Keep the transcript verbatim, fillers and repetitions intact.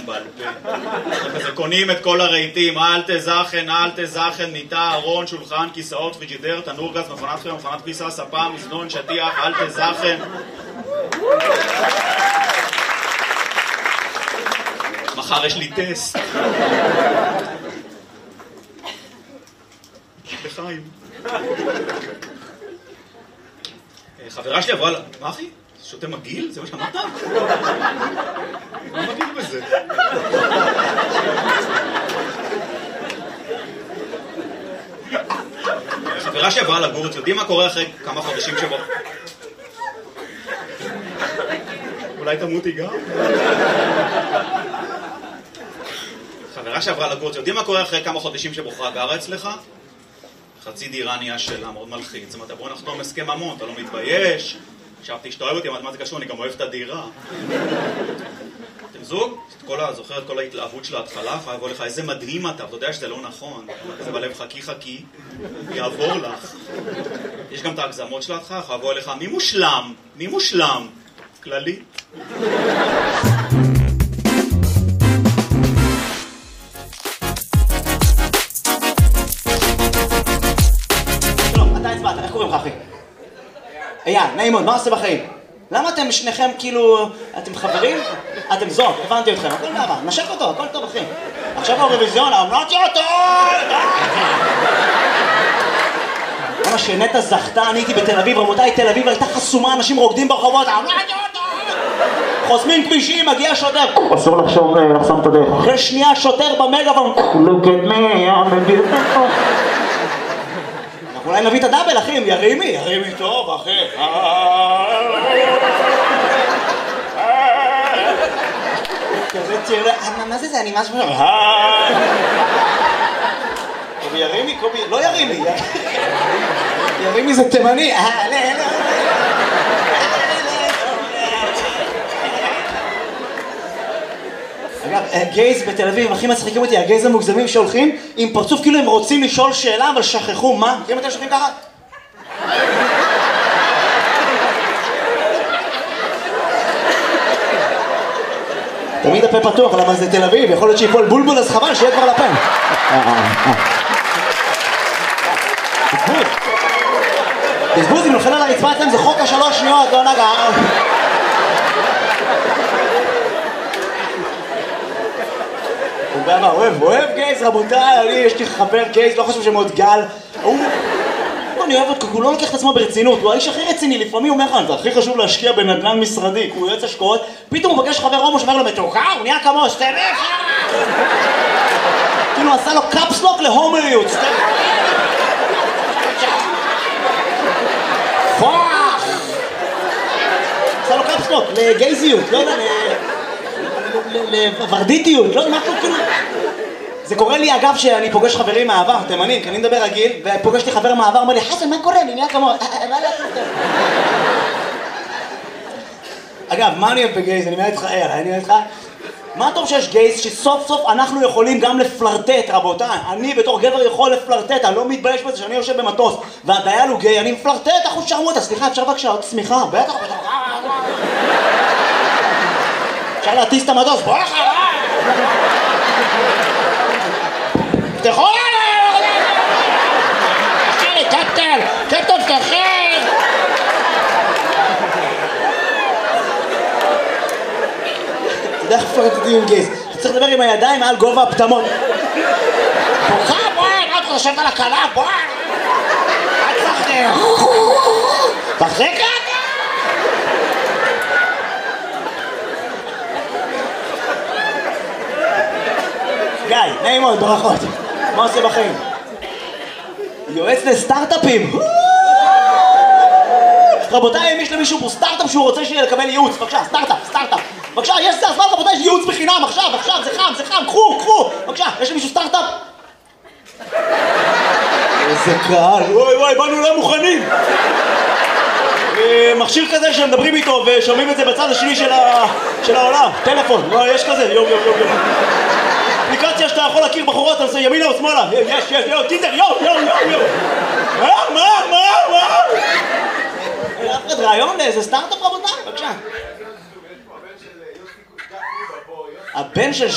בעל פה. כזה קונים את כל הרהיטים, אל תזכן, אל תזכן, מיטה, ארון, שולחן, כיסאות, פריג'ידר, תנור גז, מכונת חם, מכונת כביסה, ספה, מזנון, שטיח, אל תזכן. מחר יש לי טסט. לחיים. חברה שלי עברה לה, מה אחי? שותה מגיל? זה מה שאמרת? מה מגיל בזה? חברה שלי עברה לגור, יודעים מה קורה אחרי כמה חודשים שבו? אולי תמותי גם? חברה שעברה לגור, יודעים מה קורה אחרי כמה חודשים שבוחרה גרה אצלך? חצי דירה נהיה שלה, מאוד מלחיץ. זאת אומרת, בוא נחתום הסכם ממון, אתה לא מתבייש. חשבתי שאתה אוהב אותי, מה זה קשור, אני גם אוהב את הדירה. אתם זוג? זוכר את כל ההתלהבות של ההתחלה, חייב לבוא לך, איזה מדהים אתה, אתה יודע שזה לא נכון. זה בלב חכי חכי, יעבור לך. יש גם את ההגזמות של ההתחלה, חייב לבוא לך, מי מושלם? מי מושלם? כללית. איך קוראים לך, אחי? אייל, נעים מאוד, מה עושה בחיים? למה אתם שניכם כאילו... אתם חברים? אתם זוג, הבנתי אתכם, הכל מעבר, נשק אותו, הכל טוב, אחי. עכשיו האירוויזיון, אמרתי אותו! למה שנטע זכתה, אני הייתי בתל אביב, רבותיי, תל אביב הייתה חסומה, אנשים רוקדים ברחובות, אמרתי אותו! חוסמים כבישים, מגיע שוטר. אסור לחשוב, לחסום את הדרך. אחרי שנייה שוטר במגאפון. Look at me, I'm a beautiful. אולי נביא את הדאבל, אחי, ירימי, ירימי טוב, אחי. כזה תראה, מה זה זה? אני משהו... קובי ירימי, קובי... לא ירימי. ירימי זה תימני. אגב, גייז בתל אביב, הכי מצחיקים אותי, הגייז המוגזמים שהולכים עם פרצוף כאילו הם רוצים לשאול שאלה, אבל שכחו, מה? אם אתם שכחים ככה? תמיד הפה פתוח, למה זה תל אביב, יכול להיות שיפול בולבול, אז חבל שיהיה כבר לפה. בזבוז. בזבוז, אם נופל על הרצפה אתם, זה חוק השלוש שניות, לא נגע. הוא אוהב, אוהב גייז, רבותיי, אני, יש לי חבר גייז, לא חושב שמאוד גל. הוא... אני אוהב אותו, הוא לא לוקח את עצמו ברצינות, הוא האיש הכי רציני, לפעמים הוא אומר לך, זה הכי חשוב להשקיע בנדל"ן משרדי, הוא יועץ השקעות, פתאום הוא מבקש חבר הומו שאומר לו, מתוקה, הוא נהיה כמו סטרף. כאילו עשה לו קאפסלוק להומואיות, סטרף. פוח! עשה לו קאפסלוק לגייזיות, לא יודע, לוורדיטיות, לא יודע, משהו כאילו... זה קורה לי אגב שאני פוגש חברים מהעבר, תימנים, כי אני מדבר רגיל, ופוגש לי חבר מהעבר, אומר לי, חסן, מה קורה? אני נהיה כמו... מה לא אגב, מה אני אוהב בגייז? אני אומר איתך, אני אומר איתך, מה טוב שיש גייז שסוף סוף אנחנו יכולים גם לפלרטט, רבותיי. אני בתור גבר יכול לפלרטט, אני לא מתבייש בזה שאני יושב במטוס, והדייל הוא גיי, אני מפלרטט, אחוז שרמוטה, סליחה, אפשר בבקשה עוד סמיכה, בטח, בטח, אפשר להטיס את המטוס, בוא אחריי! תפתחו לנו! קפטן! קפטן, פתחי! אתה יודע איך פרטטים עם גייז? אתה צריך לדבר עם הידיים מעל גובה הפטמות. בוכה, בואי! מה אתה חושבת על הקלה? בואי! אל תפחדי! תחזיק לך! גיא, נעים מאוד, ברכות. מה עושה בחיים? יועץ לסטארט-אפים. רבותיי, אם יש למישהו פה סטארט-אפ שהוא רוצה שלי לקבל ייעוץ, בבקשה, סטארט-אפ, סטארט-אפ. בבקשה, יש זה הזמן, רבותיי, יש לי ייעוץ בחינם, עכשיו, עכשיו, זה חם, זה חם, קחו, קחו. בבקשה, יש למישהו סטארט-אפ? איזה קהל, וואי וואי, באנו לא מוכנים. מכשיר כזה שמדברים איתו ושומעים את זה בצד השני של העולם. טלפון, יש כזה, יום, יום, יום, יום. אפליקציה שאתה יכול להכיר בחורות, אתה עושה ימינה או שמאלה. יש, יש, יו, טיטר, יו, יו, יו, יו. מה, מה, מה, מה? אף אחד רעיון לאיזה סטארט-אפ, רבותיי? בבקשה. הבן של